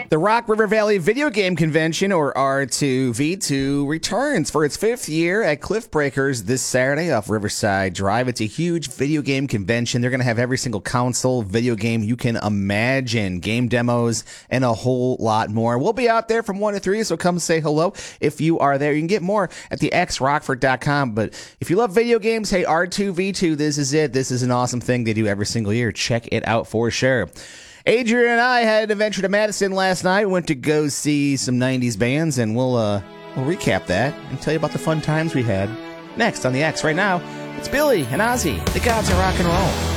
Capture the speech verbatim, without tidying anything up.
The Rock River Valley Video Game Convention, or R two V two, returns for its fifth year at Cliff Breakers this Saturday off Riverside Drive. It's a huge video game convention. They're going to have every single console, video game you can imagine, game demos, and a whole lot more. We'll be out there from one to three, so come say hello if you are there. You can get more at the x rockford dot com, but if you love video games, hey, R two V two, this is it. This is an awesome thing they do every single year. Check it out for sure. Adrian and I had an adventure to Madison last night. Went to go see some nineties bands, and we'll uh, we'll recap that and tell you about the fun times we had. Next on the X right now, it's Billy and Ozzy, the gods of rock and roll.